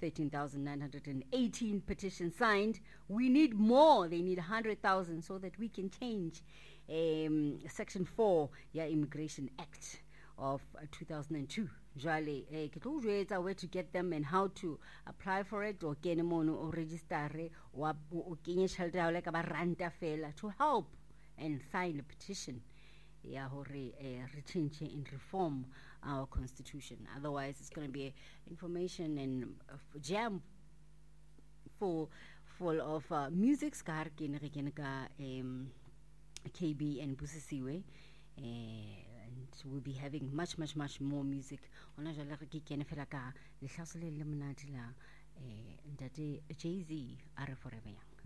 13,918 petitions signed. We need more. They need 100,000 so that we can change Section 4 ya Immigration Act of 2002. Jwale ke tlo jwetsa where to get them and how to apply for it, or kene mono o register o kenye tšhelete ya le ka ba ranta fela to help and sign a petition ya hore re change and reform our constitution. Otherwise it's going to be information and jam full of music ska har ke ne re kene ka KB and Busisiwe, and we'll be having much more music. Ona jale re ke kene fela ka le hlaso le monate la ntate Jay-Z are forever young.